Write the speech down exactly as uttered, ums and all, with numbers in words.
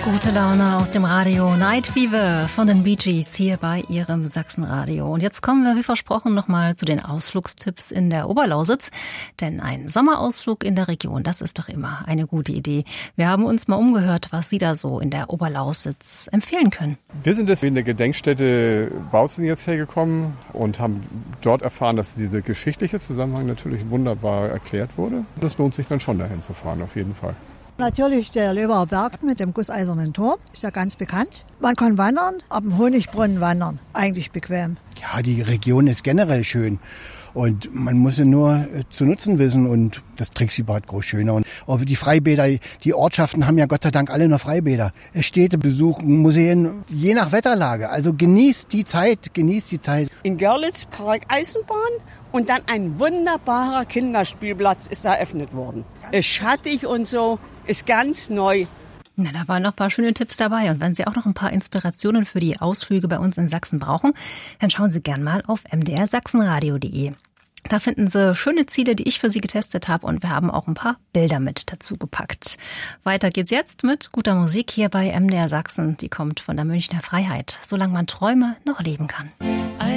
Gute Laune aus dem Radio. Night Fever von den Bee Gees hier bei Ihrem Sachsenradio. Und jetzt kommen wir, wie versprochen, nochmal zu den Ausflugstipps in der Oberlausitz. Denn ein Sommerausflug in der Region, das ist doch immer eine gute Idee. Wir haben uns mal umgehört, was Sie da so in der Oberlausitz empfehlen können. Wir sind deswegen in der Gedenkstätte Bautzen jetzt hergekommen und haben dort erfahren, dass dieser geschichtliche Zusammenhang natürlich wunderbar erklärt wurde. Das lohnt sich dann schon, dahin zu fahren, auf jeden Fall. Natürlich der Löwer Berg mit dem gusseisernen Tor, ist ja ganz bekannt. Man kann wandern, ab dem Honigbrunnen wandern, eigentlich bequem. Ja, die Region ist generell schön und man muss sie nur zu nutzen wissen und das Trixie-Bad groß schöner. Und auch die Freibäder, die Ortschaften haben ja Gott sei Dank alle noch Freibäder. Städte besuchen, Museen, je nach Wetterlage. Also genießt die Zeit, genießt die Zeit. In Görlitz Park Eisenbahn und dann ein wunderbarer Kinderspielplatz ist eröffnet worden. Ist schattig und so, ist ganz neu. Na, da waren noch ein paar schöne Tipps dabei. Und wenn Sie auch noch ein paar Inspirationen für die Ausflüge bei uns in Sachsen brauchen, dann schauen Sie gern mal auf m d r sachsenradio punkt d e. Da finden Sie schöne Ziele, die ich für Sie getestet habe. Und wir haben auch ein paar Bilder mit dazu gepackt. Weiter geht's jetzt mit guter Musik hier bei M D R Sachsen. Die kommt von der Münchner Freiheit. Solange man Träume noch leben kann.